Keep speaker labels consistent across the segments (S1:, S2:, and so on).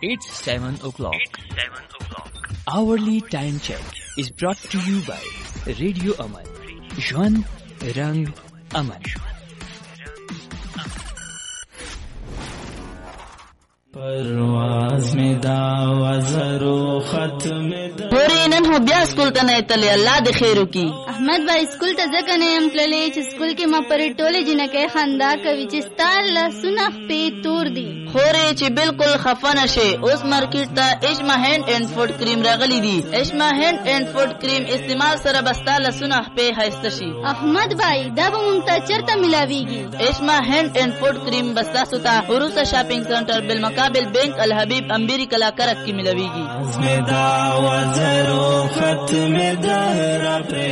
S1: It's 7 o'clock. Hourly time check is brought to you by Radio Aman. Jwan Rang Aman.
S2: परवाज़ में दावज़रो ख़त में
S3: होरेनन हो ब्या स्कूल तने तले अल्लाह दे खैरो की
S4: अहमद भाई स्कूल ته ځکه نه يم تللی چې स्कूल کې ما پرې ټولې جنکې خندا کوي چې ستار لاسونه په تور دي
S3: خورې چې بالکل خفه نشي اوس مارکیټ ته اشما هاند اینڈ فوډ کریم راغلي دي اشما هاند اینڈ فوډ کریم استعمال سره بستا لاسونه په هایسته شي
S4: احمد भाई دا به مونږ ته چرته ملاويږي
S3: اشما هاند اینڈ فوډ کریم بستا ستا عروسه شاپینګ سنټر بالمقابل بینک الحبیب امبیری کلا کرک کی ملاويږي
S2: ازمدا وزرو ختم دهر पे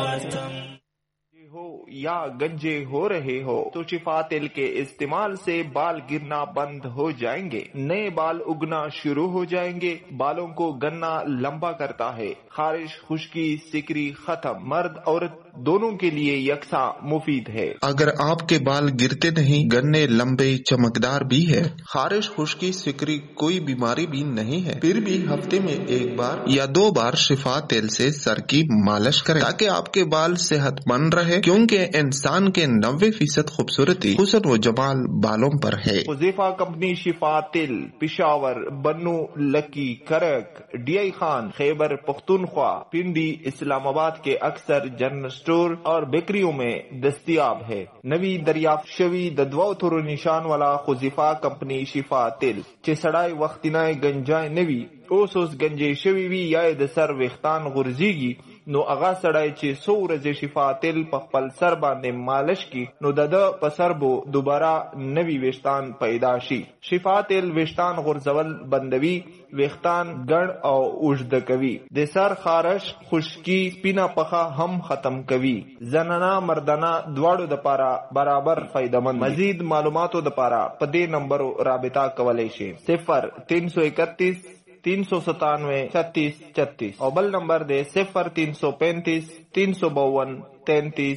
S5: या गंजे हो रहे हो तो शिफा तेल के इस्तेमाल से बाल गिरना बंद हो जाएंगे, नए बाल उगना शुरू हो जाएंगे। बालों को गन्ना लंबा करता है, खारिश, खुश्की, सिकरी खत्म। मर्द औरत दोनों के लिए यकसा मुफीद है।
S6: अगर आपके बाल गिरते नहीं, गन्ने लंबे चमकदार भी है, खारिश, खुश्की, सिकरी कोई बीमारी भी नहीं है, फिर भी हफ्ते में एक बार या 2 बार शिफा तेल से सर की मालिश करें ताकि आपके बाल सेहतमंद रहे, क्योंकि इंसान के 90% खूबसूरती हुस्न व जमाल बालों पर है।
S5: हुज़ैफा कंपनी शिफा तेल पिशावर, बन्नू, लकी, करक, DI खान, खैबर पख्तूनख्वा, पिंडी, इस्लामाबाद के अक्सर जनरल स्टोर और बेकरियों में दस्तियाब है। नवी दरियाफ्त शवी ददवा थोरो निशान वाला हुज़ैफा कंपनी शिफा तेल चे सड़ाई वक्तिनाए गंजाए नवी ओस गंजे शवी वी या दसर वेख्तान गुर्जीगी नो अगा सड़ाई चे 100 रजे शिफा तेल पखपल सर बांधे मालिश की नो दद पसरबो दोबारा नवी वेश्तान पैदाशी। शिफा तेल वेश्तान गुर्जवल बंदवी वेख्तान गण और उज्द कवी दे सर खारश खुश्की पीना पखा हम खत्म कवी। जनना मर्दना द्वाड़ो दपारा बराबर फायदेमंद। मजीद मालूमातो दपारा पदे नंबरो राबिता कवले शे 0331 397 36 36 और बल नंबर दे 0335 352 33